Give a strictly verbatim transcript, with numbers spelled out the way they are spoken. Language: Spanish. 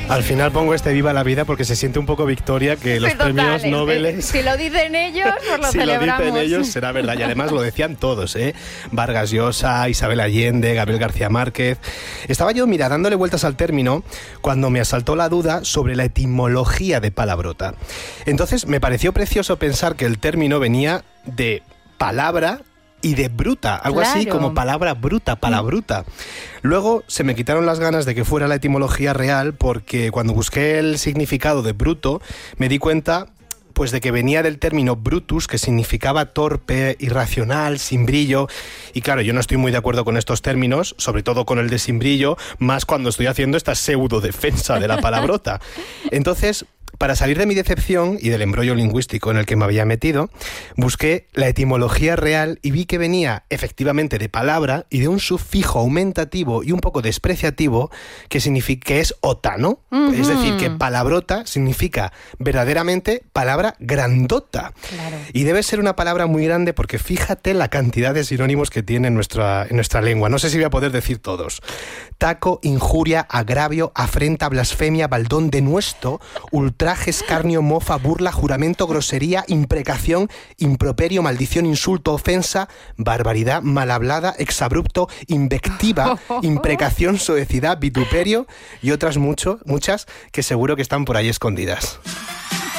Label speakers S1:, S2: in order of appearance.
S1: Al final pongo este Viva la Vida porque se siente un poco victoria que los
S2: Total,
S1: premios
S2: es
S1: Nobel...
S2: que Si lo dicen ellos, pues lo
S1: si
S2: celebramos.
S1: lo dicen ellos, será verdad. Y además lo decían todos, ¿eh? Vargas Llosa, Isabel Allende, Gabriel García Márquez. Estaba yo, mira, dándole vueltas al término cuando me asaltó la duda sobre la etimología de palabrota. Entonces me pareció precioso pensar que el término venía de palabra y de bruta, algo
S2: Claro.
S1: así como palabra bruta, palabruta. Luego se me quitaron las ganas de que fuera la etimología real porque cuando busqué el significado de bruto me di cuenta pues de que venía del término brutus, que significaba torpe, irracional, sin brillo. Y claro, yo no estoy muy de acuerdo con estos términos, sobre todo con el de sin brillo, más cuando estoy haciendo esta pseudo defensa de la palabrota. Entonces, para salir de mi decepción y del embrollo lingüístico en el que me había metido, busqué la etimología real y vi que venía efectivamente de palabra y de un sufijo aumentativo y un poco despreciativo que, significa, que es ota, ¿no? Uh-huh. Es decir, que palabrota significa verdaderamente palabra grandota.
S2: Claro.
S1: Y debe ser una palabra muy grande porque fíjate la cantidad de sinónimos que tiene en nuestra, en nuestra lengua. No sé si voy a poder decir todos. Taco, injuria, agravio, afrenta, blasfemia, baldón, denuesto, ultraje, escarnio, mofa, burla, juramento, grosería, imprecación, improperio, maldición, insulto, ofensa, barbaridad, mal hablada, exabrupto, invectiva, imprecación, soecidad, vituperio y otras mucho, muchas que seguro que están por ahí escondidas.